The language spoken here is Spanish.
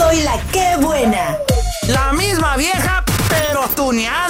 soy la que buena. La misma vieja, pero tuneada.